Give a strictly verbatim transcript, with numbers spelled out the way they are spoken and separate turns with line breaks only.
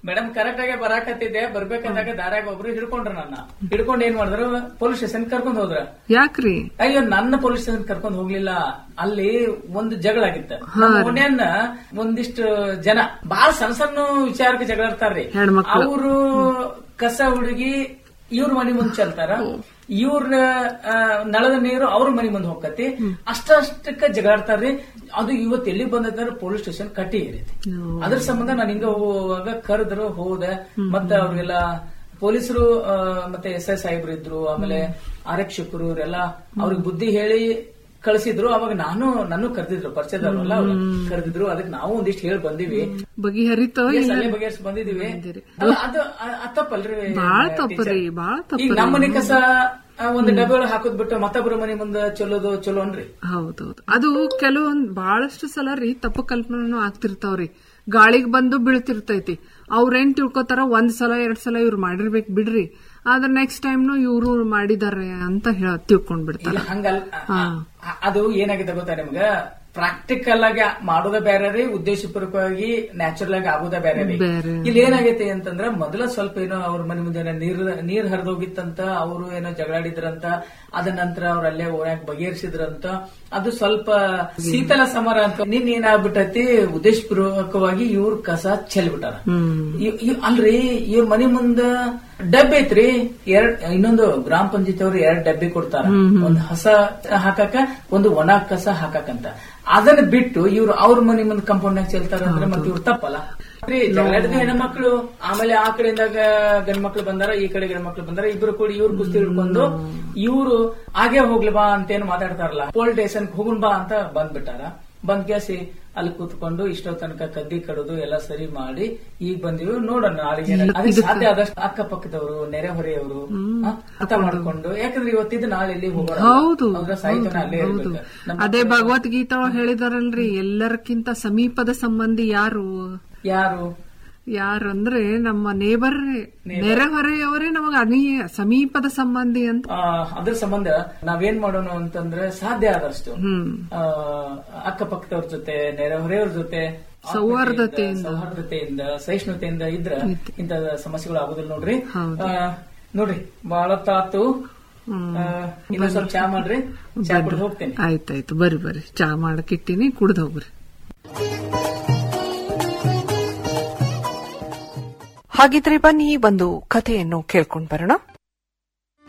Madam correct ಆಗಿ ಬರಾಕತ್ತಿದ್ದೆ, ಬರ್ಬೇಕಂದಾಗ ದಾರ್ಯಾಗ ಒಬ್ರು ಹಿಡ್ಕೊಂಡ್ರ ನನ್ನ. ಹಿಡ್ಕೊಂಡ್ ಏನ್ ಮಾಡಿದ್ರು, ಪೊಲೀಸ್ ಸ್ಟೇಷನ್ ಕರ್ಕೊಂಡ್ ಹೋದ್ರ.
ಯಾಕ್ರಿ?
ಅಯ್ಯೋ, ನನ್ನ ಪೊಲೀಸ್ ಸ್ಟೇಷನ್ ಕರ್ಕೊಂಡ್ ಹೋಗ್ಲಿಲ್ಲ, ಅಲ್ಲಿ ಒಂದು ಜಗಳ ಆಗಿತ್ತ. ಓಣ್ಯನ್ನ ಒಂದಿಷ್ಟು ಜನ ಬಾಳ ಸಣ್ಣ ಸಣ್ಣ ವಿಚಾರಕ್ಕೆ ಜಗಳಾಡ್ತಾರ್ರಿ. ಅವರು ಕಸ ಹುಡುಗಿ ಇವ್ರ ಮನಿ ಮುಂದ್ ಚೆಲ್ತಾರ, ಇವ್ರ ನಳದ ನೀರು ಅವ್ರ ಮನಿ ಮುಂದ್ ಹೋಗತಿ. ಅಷ್ಟಕ್ಕ ಜಗಳಾಡ್ತಾರ್ರಿ. ಅದು ಇವತ್ತು ಎಲ್ಲಿ ಬಂದ ಪೊಲೀಸ್ ಸ್ಟೇಷನ್ ಕಟ್ಟಿ ಏರೈತಿ. ಅದ್ರ ಸಂಬಂಧ ನಾನು ಹಿಂಗ ಹೋಗುವಾಗ ಕರೆದ್ರು, ಹೋದೆ. ಮತ್ತೆ ಅವ್ರಿಗೆಲ್ಲ ಪೊಲೀಸರು ಮತ್ತೆ ಎಸ್ ಐ ಸಾಹೇಬ್ರು ಇದ್ರು, ಆಮೇಲೆ ಆರಕ್ಷಕರು ಇವರೆಲ್ಲ ಅವ್ರಿಗೆ ಬುದ್ಧಿ ಹೇಳಿ ಕಳಿಸಿದ್ರು. ಅವಾಗ ನಾನು ನನ್ನ ಕರೆದಿದ್ರು, ಪರಿಚಯದವರಲ್ಲ ಅವ್ರು ಕರೆದಿದ್ರು. ಅದಕ್ಕೆ ನಾವು ಒಂದಿಷ್ಟು ಹೇಳಿ ಬಂದಿವಿ,
ಬಗೆಹರಿತ
ಬಗೆಹರಿಸಿ ಬಂದಿದೀವಿ. ಅದು ತಪ್ಪಲ್ರಿ,
ಬಾಳ ತಪ್ಪರಿ, ಬಾಳ ತಪ್ಪ.
ಈಗ ನಮ್ಮ ಮನೆ ಕಸ ಒಂದು ಡಬ್ಬೆ ಒಳಗೆ ಹಾಕೋದ್ ಬಿಟ್ಟು ಮತ್ತೊಬ್ಬರ ಮನೆ ಮುಂದೆ ಚಲೋದು ಚಲೋ ಅನ್ರಿ.
ಹೌದೌದು, ಅದು ಕೆಲವೊಂದ್ ಬಹಳಷ್ಟು ಸಲ ರೀ ತಪ್ಪು ಕಲ್ಪನೆ ಆಗ್ತಿರ್ತಾವ್ರಿ. ಗಾಳಿಗ್ ಬಂದು ಬೀಳ್ತಿರ್ತೈತಿ. ಅವ್ರೇನ್ ತಿಳ್ಕೊತಾರ, ಒಂದ್ ಸಲ ಎರಡ್ ಸಲ ಇವ್ರು ಮಾಡಿರ್ಬೇಕ್ ಬಿಡ್ರಿ, ಆದ್ರೆ ನೆಕ್ಸ್ಟ್ ಟೈಮ್ನು ಇವ್ರು ಮಾಡಿದಾರೆ ಅಂತ ತಿಳ್ಕೊಂಡ್ ಬಿಡ್ತಾರೆ.
ಹಂಗಲ್ಲ, ಅದು ಏನಾಗಿದೆ ಗೊತ್ತಾ ನಿಮ್ಗ, ಪ್ರಾಕ್ಟಿಕಲ್ ಆಗಿ ಮಾಡೋದ ಬೇರೆ ರೀ, ಉದ್ದೇಶಪೂರ್ವಕವಾಗಿ ನ್ಯಾಚುರಲ್ ಆಗಿ ಆಗೋದ ಬೇರೆ ರೀ. ಇಲ್ಲಿ ಏನಾಗೈತಿ ಅಂತಂದ್ರ, ಮೊದಲ ಸ್ವಲ್ಪ ಏನೋ ಅವ್ರ ಮನೆ ಮುಂದೆ ನೀರ್ ನೀರ್ ಹರಿದೋಗಿತ್ತಂತ, ಅವರು ಏನೋ ಜಗಳಾಡಿದ್ರಂತ, ಅದ ನಂತರ ಅವ್ರ ಅಲ್ಲೇ ಓಣ್ಯಾಗ ಬಗೆಹರಿಸಿದ್ರಂತ. ಅದು ಸ್ವಲ್ಪ ಶೀತಲ ಸಮರ ಅಂತ. ನಿನ್ ಏನಾಗ್ಬಿಟ್ಟೈತಿ, ಉದ್ದೇಶಪೂರ್ವಕವಾಗಿ ಇವ್ರ ಕಸ ಚೆಲ್ಬಿಟ್ಟಾರ. ಅಲ್ರಿ, ಇವ್ರ ಮನೆ ಮುಂದ ಡಬ್ಬಿ ಐತ್ರಿ, ಎರಡ್ ಇನ್ನೊಂದು ಗ್ರಾಮ ಪಂಚಾಯತ್ ಅವ್ರು ಎರಡ್ ಡಬ್ಬಿ ಕೊಡ್ತಾರ, ಒಂದ್ ಹಸ ಹಾಕಾಕ, ಒಂದು ಒಣ ಕಸ ಹಾಕಾಕಂತ. ಅದನ್ನ ಬಿಟ್ಟು ಇವ್ರು ಅವ್ರ ಮನೆ ಮುಂದೆ ಕಂಪೌಂಡ್ನಾಗ ಚೆಲ್ತಾರ ಅಂದ್ರೆ ಮತ್ತೆ ಇವ್ರು ತಪ್ಪಲ್ಲ ರೀ. ಜಗಳಾಡಿದ ಹೆಣ್ಮಕ್ಳು, ಆಮೇಲೆ ಆ ಕಡೆಯಿಂದಾಗ ಗಂಡ್ ಮಕ್ಳು ಬಂದಾರ, ಈ ಕಡೆ ಗಂಡ್ ಮಕ್ಳು ಬಂದಾರ, ಇಬ್ರು ಕೂಡಿ ಇವ್ರು ಕುಸ್ತಿ ಹಿಡ್ಕೊಂಡು ಇವ್ರು ಹಾಗೆ ಹೋಗ್ಲಿ ಬಾ ಅಂತೇನು ಮಾತಾಡ್ತಾರಲ್ಲ, ಪೊಲೀಸ್ ಸ್ಟೇಷನ್ ಹೋಗುನ್ ಬಾ ಅಂತ ಬಂದ್ಬಿಟ್ಟಾರ. ಬಂದ್ ಕೇಸಿ ಅಲ್ಲಿ ಕೂತ್ಕೊಂಡು ಇಷ್ಟೋ ತನಕ ಕದ್ದಿ ಕಡೋದು ಎಲ್ಲ ಸರಿ ಮಾಡಿ ಈಗ ಬಂದಿವಿ. ನೋಡೋಣ ನಾಳೆಗೆ ಅದಕ್ಕೆ ಸಾಧ್ಯ ಆದಷ್ಟು ಅಕ್ಕಪಕ್ಕದವರು, ನೆರೆಹೊರೆಯವರು ಅರ್ಥ ಮಾಡ್ಕೊಂಡು, ಯಾಕಂದ್ರೆ ಇವತ್ತಿದ್ದು ನಾಳೆ ಎಲ್ಲಿ ಹೋಗೋದು, ಸಾಹಿತ್ಯನ ಅಲ್ಲೇ ಇರ್ಬೇಕು.
ಅದೇ ಭಗವದ್ಗೀತಾ ಹೇಳಿದಾರಲ್ರಿ, ಎಲ್ಲರಕ್ಕಿಂತ ಸಮೀಪದ ಸಂಬಂಧಿ ಯಾರು ಯಾರು ಯಾರು ಅಂದ್ರೆ ನಮ್ಮ ನೇಬರ್, ನೆರೆಹೊರೆಯವರೇ ನಮಗ ಅನಿ ಸಮೀಪದ ಸಂಬಂಧಿ ಅಂತ.
ಅದ್ರ ಸಂಬಂಧ ನಾವೇನ್ ಮಾಡೋಣ ಅಂತಂದ್ರೆ, ಸಾಧ್ಯ ಆದಷ್ಟು ಅಕ್ಕಪಕ್ಕದವ್ರ ಜೊತೆ, ನೆರೆಹೊರೆಯವ್ರ ಜೊತೆ
ಸೌಹಾರ್ದತೆಯಿಂದ
ಸೌಹಾರ್ದತೆಯಿಂದ ಸಹಿಷ್ಣುತೆಯಿಂದ ಇದ್ರ ಇಂತ ಸಮಸ್ಯೆಗಳು ಆಗುದಿಲ್ಲ ನೋಡ್ರಿ. ನೋಡ್ರಿ, ಬಹಳ ತಾತು. ಇನ್ನೊಂದ್ ಸ್ವಲ್ಪ ಚಾ ಮಾಡ್ರಿ, ಚಾ ಕುಡ್ದು ಹೋಗ್ತೇನೆ.
ಆಯ್ತಾಯ್ತು, ಬರ್ರಿ ಬರ್ರಿ, ಚಾ ಮಾಡಕ್ಕಿಟ್ಟಿನಿ, ಕುಡ್ದು ಹೋಗ್ರಿ.
ಹಾಗಿದ್ರೆ ಬನ್ನಿ ಒಂದು ಕಥೆಯನ್ನು ಕೇಳ್ಕೊಂಡ್ ಬರೋಣ.